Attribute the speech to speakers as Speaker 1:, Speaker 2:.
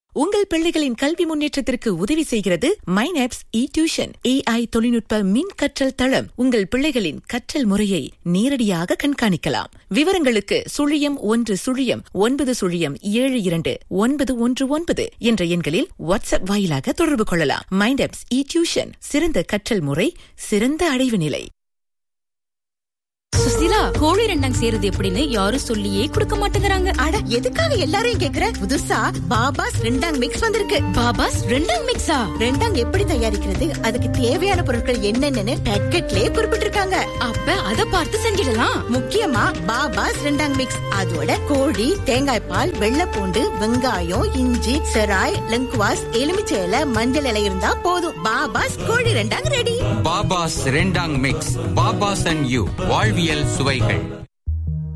Speaker 1: உங்கள் பிள்ளைகளின் கல்வி முன்னேற்றத்திற்கு உதவி செய்கிறது மைனாப்ஸ் டியூஷன். AI தொழில்நுட்ப மின் கற்றல் தளம். உங்கள் பிள்ளைகளின் கற்றல் முறையை நேரடியாக கண்காணிக்கலாம். விவரங்களுக்கு 019090729119 என்ற எண்களில் வாட்ஸ்அப் வாயிலாக தொடர்பு கொள்ளலாம். மைனாப்ஸ் டியூஷன், சிறந்த கற்றல் முறை, சிறந்த அடைவு நிலை.
Speaker 2: சுசிலா, கோழி ரெண்டாங் சேருது எப்படின்னு யாரும் சொல்லியே கொடுக்க மாட்டேங்கிறாங்க.
Speaker 3: அட, எதுக்காக எல்லாரையும் கேக்குற? புதுசா பாபாஸ் ரெண்டாங் மிக்ஸ் வந்திருக்கு.
Speaker 2: பாபாஸ் ரெண்டாங் மிக்ஸா?
Speaker 3: ரெண்டாங் எப்படி தயாரிக்கிறது, அதுக்கு தேவையான பொருட்கள் என்னென்னு பேக்கெட்லயே குறிப்பிட்டிருக்காங்க.
Speaker 2: அப்ப அத பார்த்து செஞ்சிடலாம்.
Speaker 3: முக்கியமா பாபாஸ் ரெண்டாங் மிக்ஸ், அதோட கோழி, தேங்காய் பால், வெள்ளைப்பூண்டு, வெங்காயம், இஞ்சி, செராய், லங்குவாஸ், எலுமிச்சை இலை, மஞ்சள் இலை இருந்தா போதும். பாபாஸ் கோழி ரெண்டாங் ரெடி.
Speaker 4: பாபாஸ் ரெண்டாங் மிக்ஸ். பாபாஸ் அண்ட் யூ வாழ்வியல் சுவைகள்.